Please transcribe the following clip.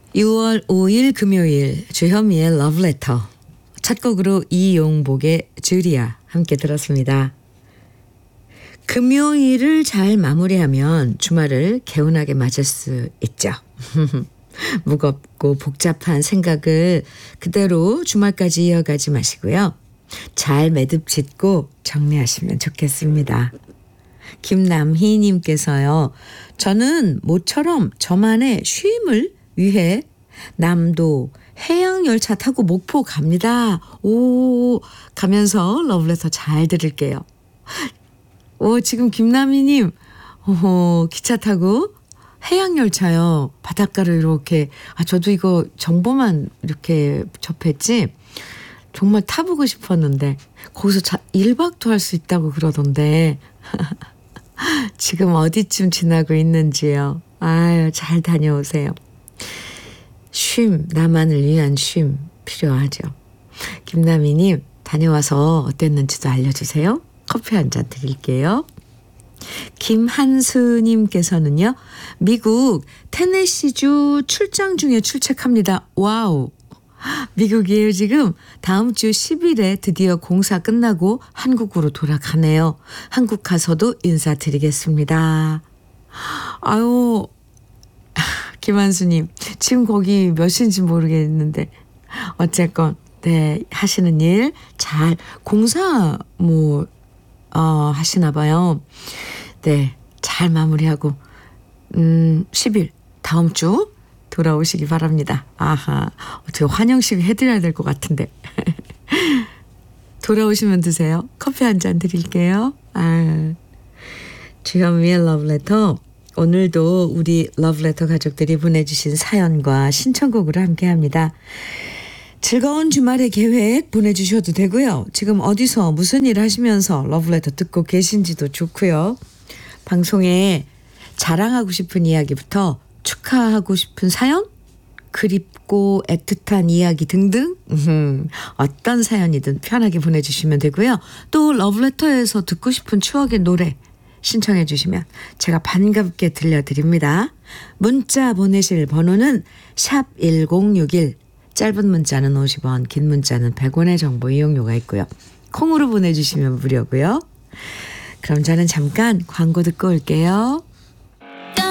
6월 5일 금요일 주현미의 러브레터 첫 곡으로 이용복의 주리아 함께 들었습니다. 금요일을 잘 마무리하면 주말을 개운하게 맞을 수 있죠. 무겁고 복잡한 생각을 그대로 주말까지 이어가지 마시고요. 잘 매듭 짓고 정리하시면 좋겠습니다. 김남희님께서요. 저는 모처럼 저만의 쉼을 위해 남도 해양열차 타고 목포 갑니다. 오, 가면서 러브레터 잘 들을게요. 오, 지금 김남희님, 기차 타고 해양열차요. 바닷가를 이렇게, 저도 이거 정보만 이렇게 접했지. 정말 타보고 싶었는데, 거기서 1박도 할 수 있다고 그러던데. 지금 어디쯤 지나고 있는지요. 아유, 잘 다녀오세요. 쉼, 나만을 위한 쉼 필요하죠. 김남희님, 다녀와서 어땠는지도 알려주세요. 커피 한 잔 드릴게요. 김한수님께서는요. 미국 테네시주 출장 중에 출첵합니다. 와우. 미국이에요 지금. 다음 주 10일에 드디어 공사 끝나고 한국으로 돌아가네요. 한국 가서도 인사드리겠습니다. 아유, 김한수님 지금 거기 몇 시인지 모르겠는데 어쨌건 네 하시는 일 잘 공사 하시나 봐요. 네, 잘 마무리하고 10일 다음 주 돌아오시기 바랍니다. 아하, 어떻게 환영식 해드려야 될 것 같은데. 돌아오시면 드세요. 커피 한 잔 드릴게요. 주현미의 러브레터. 오늘도 우리 러브레터 가족들이 보내주신 사연과 신청곡으로 함께합니다. 즐거운 주말의 계획 보내주셔도 되고요. 지금 어디서 무슨 일 하시면서 러브레터 듣고 계신지도 좋고요. 방송에 자랑하고 싶은 이야기부터 축하하고 싶은 사연, 그립고 애틋한 이야기 등등 어떤 사연이든 편하게 보내주시면 되고요. 또 러브레터에서 듣고 싶은 추억의 노래 신청해 주시면 제가 반갑게 들려드립니다. 문자 보내실 번호는 샵 1061, 짧은 문자는 50원, 긴 문자는 100원의 정보 이용료가 있고요. 콩으로 보내주시면 무료고요. 그럼 저는 잠깐 광고 듣고 올게요.